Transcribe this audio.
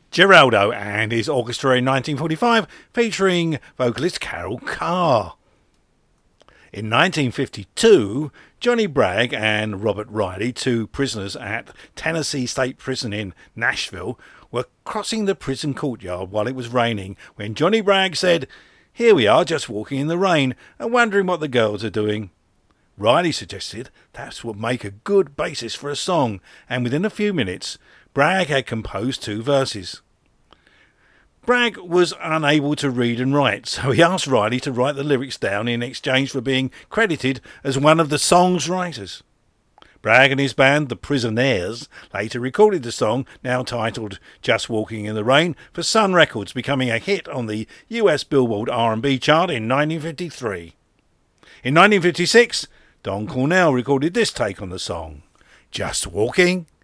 Geraldo and his orchestra in 1945, featuring vocalist Carol Carr. In 1952, Johnny Bragg and Robert Riley, two prisoners at Tennessee State Prison in Nashville, were crossing the prison courtyard while it was raining when Johnny Bragg said, "Here we are, just walking in the rain and wondering what the girls are doing." Riley suggested that would make a good basis for a song, and within a few minutes, Bragg had composed two verses. Bragg was unable to read and write, so he asked Riley to write the lyrics down in exchange for being credited as one of the song's writers. Bragg and his band, the Prisonaires, later recorded the song, now titled Just Walking in the Rain, for Sun Records, becoming a hit on the US Billboard R&B chart in 1953. In 1956, Don Cornell recorded this take on the song, Just Walking